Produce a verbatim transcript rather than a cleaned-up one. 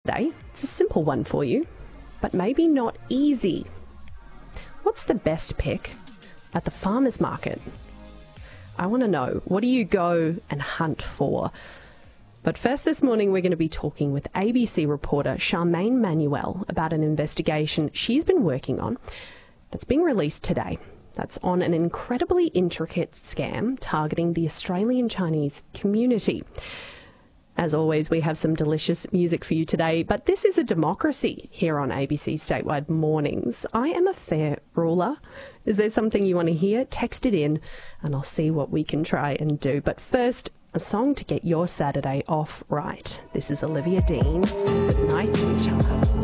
today. It's a simple one for you, but maybe not easy. What's the best pick at the farmer's market? I want to know, what do you go and hunt for? But first this morning, we're going to be talking with A B C reporter Charmaine Manuel about an investigation she's been working on that's being released today. That's on an incredibly intricate scam targeting the Australian Chinese community. As always, we have some delicious music for you today, but this is a democracy here on A B C Statewide Mornings. I am a fair ruler. Is there something you want to hear? Text it in and I'll see what we can try and do. But first, a song to get your Saturday off right. This is Olivia Dean with Nice to Each Other.